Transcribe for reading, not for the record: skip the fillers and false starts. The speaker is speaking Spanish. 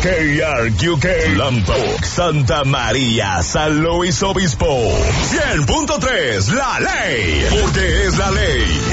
KRQK, Lambok, Santa María, San Luis Obispo. 100.3, la ley, porque es la ley.